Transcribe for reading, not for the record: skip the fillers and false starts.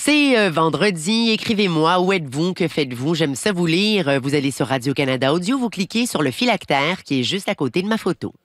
C'est vendredi. Écrivez-moi. Où êtes-vous? Que faites-vous? J'aime ça vous lire. Vous allez sur Radio-Canada Audio, vous cliquez sur le phylactère qui est juste à côté de ma photo.